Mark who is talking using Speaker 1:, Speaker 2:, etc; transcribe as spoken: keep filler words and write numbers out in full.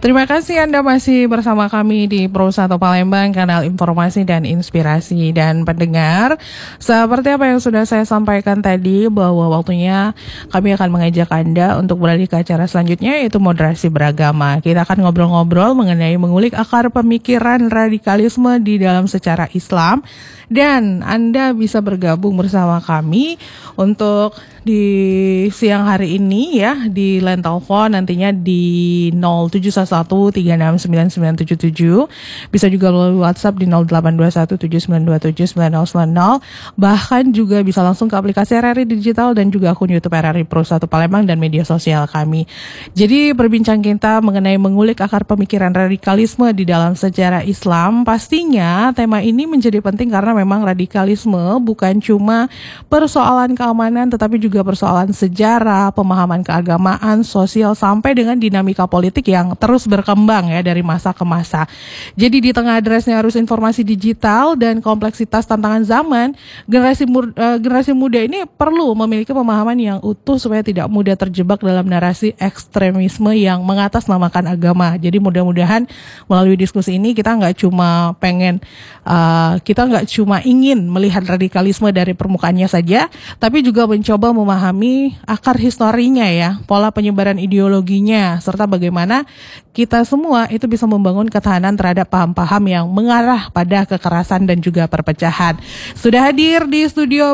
Speaker 1: Terima kasih Anda masih bersama kami di Pro satu Palembang, kanal informasi dan inspirasi. Dan pendengar, seperti apa yang sudah saya sampaikan tadi, bahwa waktunya kami akan mengajak Anda untuk beralih ke acara selanjutnya, yaitu moderasi beragama. Kita akan ngobrol-ngobrol mengenai mengulik akar pemikiran radikalisme di dalam secara Islam. Dan Anda bisa bergabung bersama kami untuk di siang hari ini ya, di line telepon nantinya di nol tujuh satu satu tiga enam sembilan sembilan tujuh tujuh. Bisa juga melalui WhatsApp di nol delapan dua satu tujuh sembilan dua tujuh sembilan nol sembilan nol. Bahkan juga bisa langsung ke aplikasi R R I Digital dan juga akun YouTube R R I Pro satu Palembang dan media sosial kami. Jadi perbincang kita mengenai mengulik akar pemikiran radikalisme di dalam sejarah Islam. Pastinya tema ini menjadi penting karena memang radikalisme bukan cuma persoalan keamanan, tetapi juga persoalan sejarah, pemahaman keagamaan, sosial, sampai dengan dinamika politik yang terus berkembang ya dari masa ke masa. Jadi di tengah derasnya arus informasi digital dan kompleksitas tantangan zaman, generasi muda, uh, generasi muda ini perlu memiliki pemahaman yang utuh supaya tidak mudah terjebak dalam narasi ekstremisme yang mengatasnamakan agama. Jadi mudah-mudahan melalui diskusi ini kita nggak cuma pengen, uh, kita nggak cuma ingin melihat radikalisme dari permukaannya saja, tapi juga mencoba memahami akar historinya ya, pola penyebaran ideologinya, serta bagaimana kita semua itu bisa membangun ketahanan terhadap paham-paham yang mengarah pada kekerasan dan juga perpecahan. Sudah hadir di studio